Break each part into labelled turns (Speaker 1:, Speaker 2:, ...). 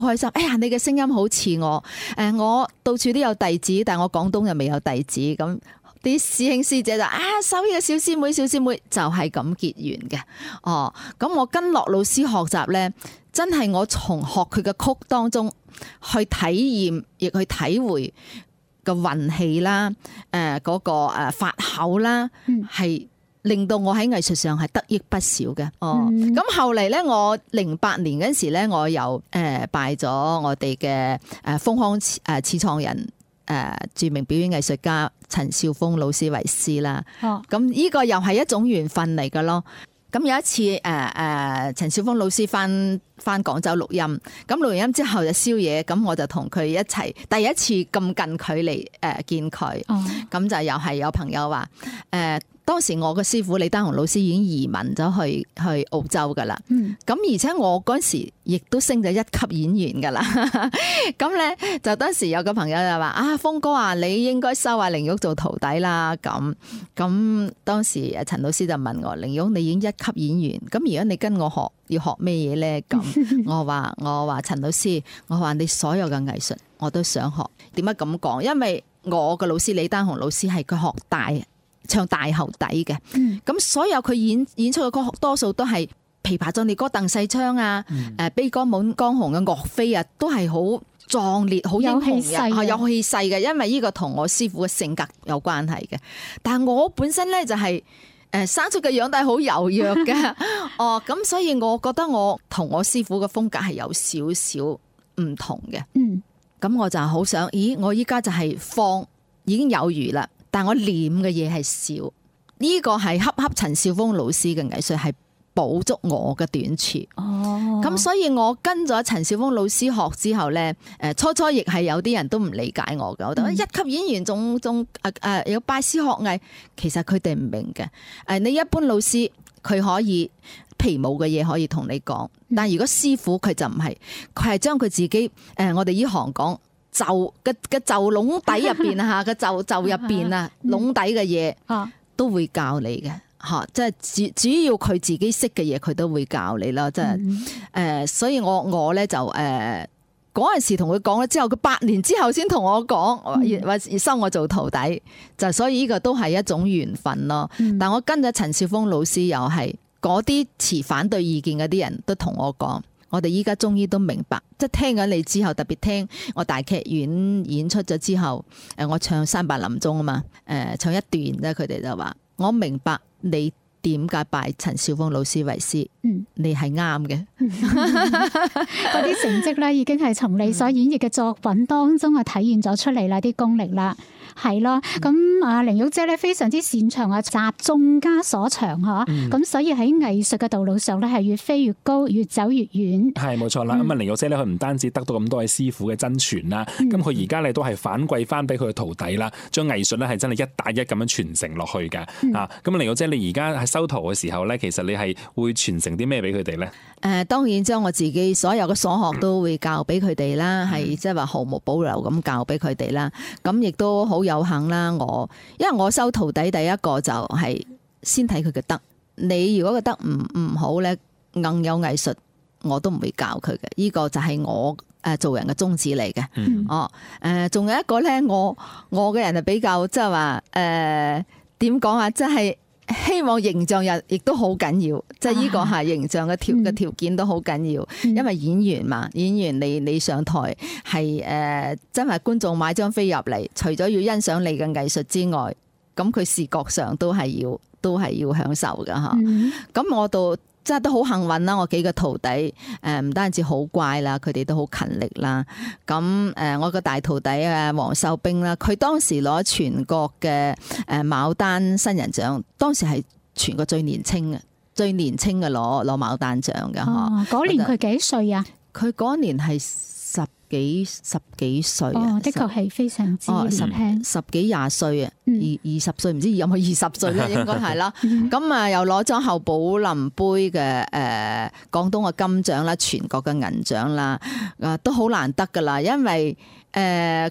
Speaker 1: 開心。哎呀，你嘅聲音好似我，我到處都有弟子，但係我廣東又未有弟子咁。啲師兄師姐就收呢個小師妹就係咁結緣嘅。咁我跟樂老師學習咧，真係我從學佢嘅曲當中去體驗，亦去體會個運氣啦，嗰個法口啦，係令到我喺藝術上係得益不少嘅。咁後嚟咧，我08年嗰時咧，我又拜咗我哋嘅豐康始創人。著名表演藝術家陳少峰老師為師啦，咁呢個又係一種緣分嚟㗎咯。咁有一次陳少峰老師翻廣州錄音，咁錄完音之後就宵夜，咁我就同佢一齊第一次咁近距離見佢，咁就又係有朋友話當時我嘅師傅李丹雄老師已經移民咗去澳洲噶啦，咁而且我嗰時亦都升咗一級演員噶啦，咁咧就當時有個朋友就話峰哥啊，你應該收阿凌玉做徒弟啦，咁當時陳老師就問我，凌玉你已經一級演員，咁如果你跟我學要學咩嘢咧？咁我話陳老師，我話你所有嘅藝術我都想學。點解咁講？因為我嘅老師李丹雄老師係佢學唱大喉底嘅，咁所有佢演出嘅歌多數都係琵琶壯烈歌鄧世昌啊，悲歌滿江紅嘅岳飛啊，都係好壯烈、好英雄嘅，有氣勢嘅。因為呢個同我師傅嘅性格有關係嘅。但係我本身咧就係生出嘅樣都係好柔弱嘅，咁所以我覺得我同我師傅嘅風格係有少少唔同嘅。咁我就好想，我依家就係放已經有餘啦。但我念嘅嘢係少，呢個係恰陳少峰老師嘅藝術係補足我嘅短處。咁所以我跟咗陳少峰老師學之後咧，初亦係有啲人都唔理解我嘅，我覺得一級演員仲有拜師學藝，其實佢哋唔明嘅。你一般老師佢可以皮毛嘅嘢可以同你講，但如果師傅佢就唔係，佢係將佢自己我哋呢行講。袖嘅袖籠底入邊啊，個袖入邊啊，籠底嘅嘢都會教你嘅吓，即係主要佢自己識嘅嘢，佢都會教你啦。即係所以我咧就嗰陣時同佢講咗之後，佢8年之後先同我講，話收我做徒弟，就所以呢個都係一種緣分咯。但我跟咗陳少峰老師，又係嗰啲持反對意見嗰啲人都同我講。我哋依家終於都明白，即係聽緊你之後，特別聽我大劇院演出咗之後，我唱三百林鐘啊嘛，唱一段咧，佢哋就話我明白你點解拜陳少峰老師為師，你係啱嘅。
Speaker 2: 嗰啲成績咧，已經係從你所演繹嘅作品當中啊體現咗出嚟啦，啲功力啦。係咯，咁凌玉姐咧非常之擅長集眾家所長吓，咁所以喺藝術嘅道路上咧係越飛越高，越走越遠。係冇錯啦，咁凌玉姐咧佢唔單止得到咁多位師傅嘅真傳啦，咁佢而家咧都係反饋翻俾佢嘅徒弟啦，將藝術咧係真係一帶一咁樣傳承落去嘅。咁凌玉姐你而家喺收徒嘅時候咧，其實你係會傳承啲咩俾佢哋咧？
Speaker 1: 當然將我自己所有嘅所學都會教俾佢哋啦，係即係話毫無保留咁教俾佢哋啦。咁亦都好有幸啦，因為我收徒弟第一個就係先睇佢嘅德。你如果覺得唔好咧，硬有藝術我都唔會教佢嘅。呢個就係我做人嘅宗旨嚟嘅。仲有一個咧，我嘅人係比較即係話點講啊，即係。希望形象亦都好緊要，即係呢個係形象嘅條件都好緊要，因為演員嘛，演員你上台係真係觀眾買張飛入嚟，除咗要欣賞你嘅藝術之外，咁佢視覺上都係要享受㗎吓。咁我到真係都好幸運啦！我幾個徒弟唔單止好乖啦，佢哋都好勤力啦。咁我個大徒弟黃秀冰啦，佢當時攞全國嘅牡丹新人獎，當時係全國最年輕嘅攞牡丹獎嘅嗬。嗰年佢幾歲啊？佢嗰年係十幾歲啊！的確係非常之年輕，十幾廿歲啊，20歲唔知有冇20歲咧，應該係啦。咁又攞咗后寶林杯嘅廣東嘅金獎啦，全國嘅銀獎啦，都好難得噶啦。因為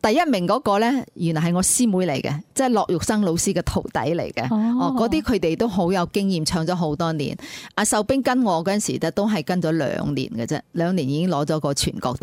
Speaker 1: 第一名嗰個咧，原來係我師妹嚟嘅，即係駱玉生老師嘅徒弟嚟嘅。嗰啲佢哋都好有經驗，唱咗好多年。阿秀冰跟我嗰陣時都係跟咗2年嘅啫，2年已經攞咗個全國